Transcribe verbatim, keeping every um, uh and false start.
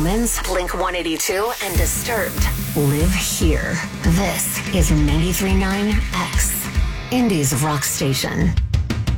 Humans, Blink one eighty-two, and Disturbed live here. This is ninety-three point nine X, Indy's rock station.